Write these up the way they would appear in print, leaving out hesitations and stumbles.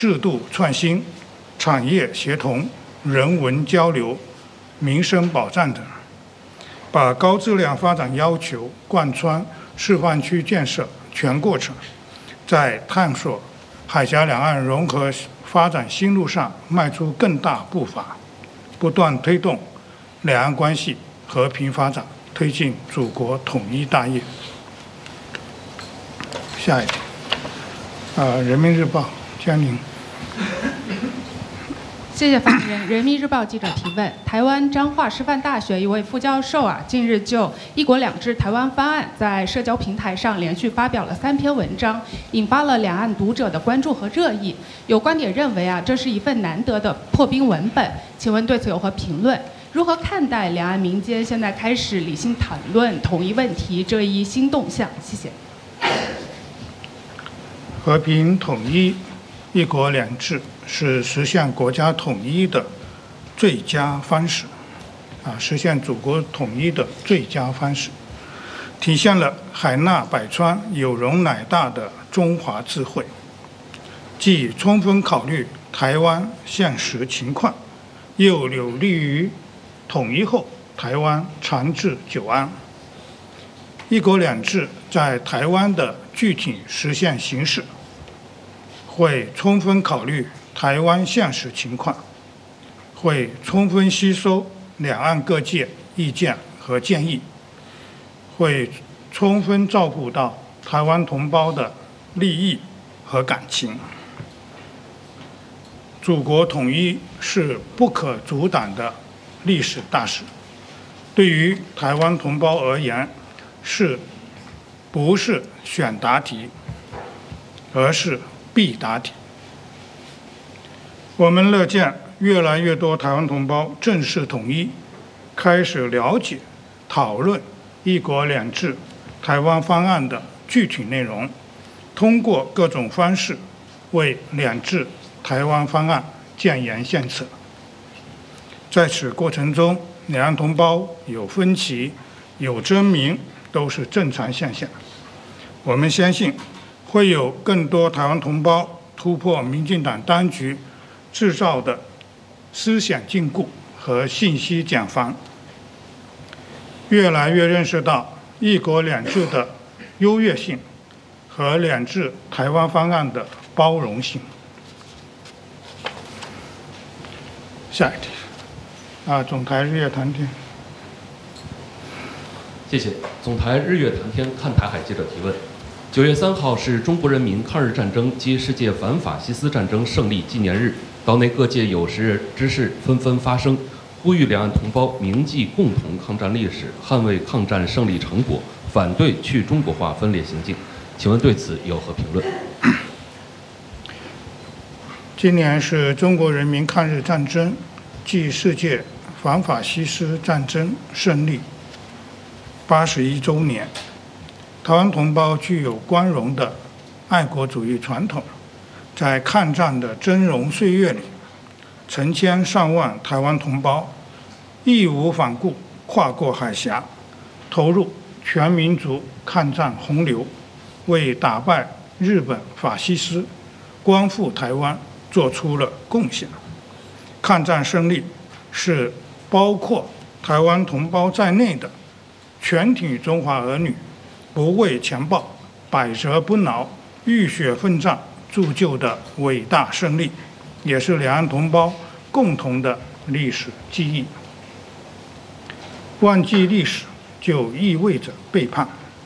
制度创新、产业协同、人文交流、民生保障等，把高质量发展要求贯穿示范区建设全过程，在探索海峡两岸融合发展新路上迈出更大步伐，不断推动两岸关系和平发展，推进祖国统一大业。下一题，人民日报江宁。 谢谢发言人。人民日报记者提问：台湾彰化师范大学一位副教授近日就“一国两制”台湾方案在社交平台上连续发表了3篇文章，引发了两岸读者的关注和热议。有观点认为这是一份难得的破冰文本，请问对此有何评论？如何看待两岸民间现在开始理性谈论统一问题这一新动向？谢谢。 和平统一、一国两制是实现国家统一的最佳方式，实现祖国统一的最佳方式，体现了海纳百川、有容乃大的中华智慧，既充分考虑台湾现实情况，又有利于统一后台湾长治久安。一国两制在台湾的具体实现形式，会充分考虑台湾现实情况，会充分吸收两岸各界意见和建议，会充分照顾到台湾同胞的利益和感情。祖国统一是不可阻挡的历史大事，对于台湾同胞而言，不是选答题，而是必答题。我们乐见越来越多台湾同胞正视统一，开始了解、讨论一国两制台湾方案的具体内容，通过各种方式为两制台湾方案建言献策。在此过程中，两岸同胞有分歧、有争鸣，都是正常现象。我们相信，会有更多台湾同胞突破民进党当局制造的思想禁锢和信息茧房，越来越认识到一国两制的优越性和两制台湾方案的包容性。下一题，总台日月谈天。 谢谢。总台日月谈天看台海记者提问：9月3号是中国人民抗日战争及世界反法西斯战争胜利纪念日，岛内各界有识之士纷纷发声，呼吁两岸同胞铭记共同抗战历史，捍卫抗战胜利成果，反对去中国化分裂行径。请问对此有何评论？ 今年是中国人民抗日战争暨世界反法西斯战争胜利81周年。台湾同胞具有光荣的爱国主义传统，在抗战的峥嵘岁月里，成千上万台湾同胞义无反顾跨过海峡，投入全民族抗战洪流，为打败日本法西斯、光复台湾做出了贡献。抗战胜利是包括台湾同胞在内的全体中华儿女不畏强暴、百折不挠、浴血奋战铸就的伟大胜利，也是两岸同胞共同的历史记忆。忘记历史就意味着背叛。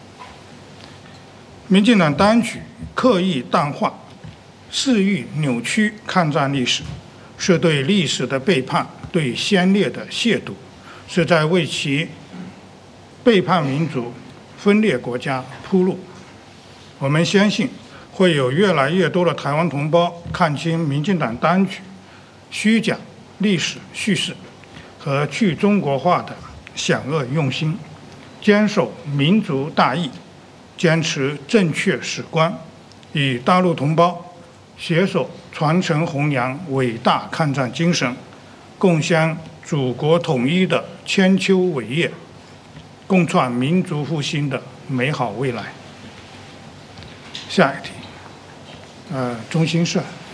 民进党当局刻意淡化、肆意扭曲抗战历史，是对历史的背叛，对先烈的亵渎，是在为其背叛民族、分裂国家铺路。我们相信，会有越来越多的台湾同胞看清民进党当局虚假历史叙事和去中国化的险恶用心，坚守民族大义，坚持正确史观，与大陆同胞携手传承弘扬伟大抗战精神，共襄祖国统一的千秋伟业，共创民族复兴的美好未来。下一题，中新社。